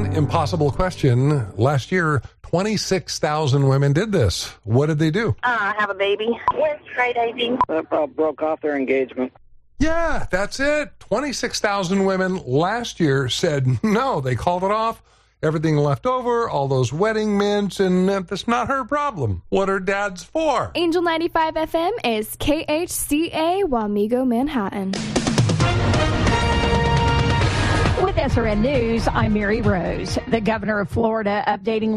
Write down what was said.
impossible question. Last year, 26,000 women did this. What did they do? Have a baby. We're skydiving. Broke off their engagement. Yeah, that's it. 26,000 women last year said no. They called it off. Everything left over, all those wedding mints, and that's not her problem. What are dads for? Angel 95 FM is KHCA Wamego, Manhattan. With SRN News, I'm Mary Rose. The governor of Florida updating